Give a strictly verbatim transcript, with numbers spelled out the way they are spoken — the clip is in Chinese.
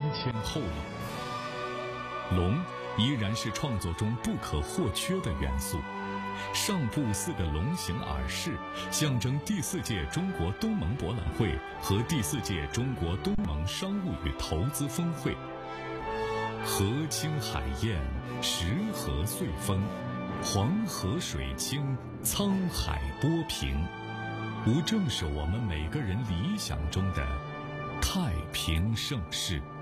千厚礼。龙依然是创作中不可或缺的元素。上部四个龙形耳饰，象征第四届中国东盟博览会和第四届中国东盟商务与投资峰会。河清海晏，石河岁丰，黄河水清，沧海波平，无正是我们每个人理想中的太平盛世。